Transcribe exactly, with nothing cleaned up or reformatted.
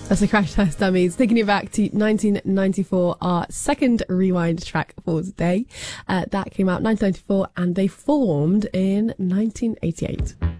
That's the Crash Test Dummies, taking you back to nineteen ninety-four, our second rewind track for today. Uh, that came out nineteen ninety-four and they formed in nineteen eighty-eight.